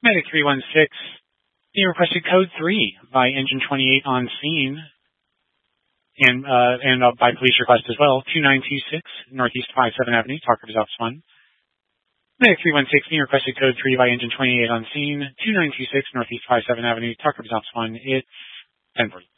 Medic 316, you requested code 3 by engine 28 on scene, and by police request as well, 2926 Northeast 57 Avenue, Talk Results 1. Medic 316, you requested code 3 by engine 28 on scene, 2926 Northeast 57 Avenue, Talk Results 1. It's 1040.